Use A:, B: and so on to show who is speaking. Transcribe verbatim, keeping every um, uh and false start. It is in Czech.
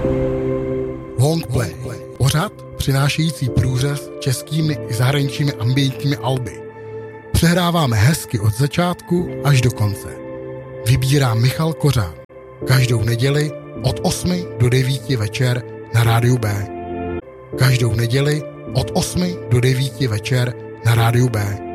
A: Longplay. Pořad přinášející průřez českými i zahraničními ambientními alby. Přehráváme hezky od začátku až do konce. Vybírá Michal Kořán. Každou neděli od osmi do devíti večer na Rádiu B. Každou neděli od osmi do devíti večer na Rádiu B.